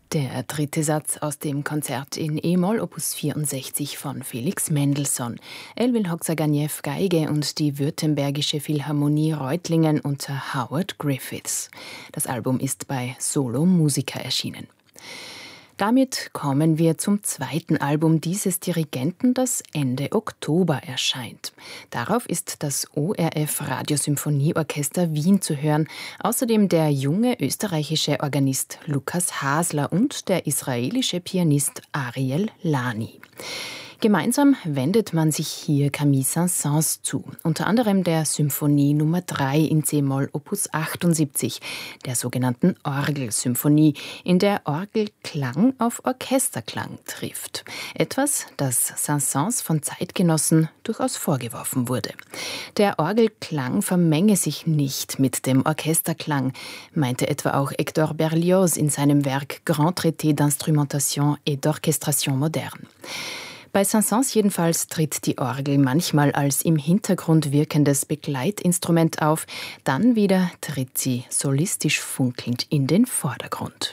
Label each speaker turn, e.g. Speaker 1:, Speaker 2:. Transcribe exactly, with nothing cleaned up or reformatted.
Speaker 1: Der dritte Satz aus dem Konzert in E-Moll Opus vierundsechzig von Felix Mendelssohn. Elwin Hoxha-Ganiew Geige und die Württembergische Philharmonie Reutlingen unter Howard Griffiths. Das Album ist bei Solo Musica erschienen. Damit kommen wir zum zweiten Album dieses Dirigenten, das Ende Oktober erscheint. Darauf ist das O R F Radiosymphonieorchester Wien zu hören, außerdem der junge österreichische Organist Lukas Hasler und der israelische Pianist Ariel Lani. Gemeinsam wendet man sich hier Camille Saint-Saëns zu, unter anderem der Symphonie Nummer drei in C-Moll Opus achtundsiebzig, der sogenannten Orgelsymphonie, in der Orgelklang auf Orchesterklang trifft. Etwas, das Saint-Saëns von Zeitgenossen durchaus vorgeworfen wurde. Der Orgelklang vermenge sich nicht mit dem Orchesterklang, meinte etwa auch Hector Berlioz in seinem Werk Grand Traité d'Instrumentation et d'Orchestration moderne. Bei Saint-Saëns jedenfalls tritt die Orgel manchmal als im Hintergrund wirkendes Begleitinstrument auf, dann wieder tritt sie solistisch funkelnd in den Vordergrund.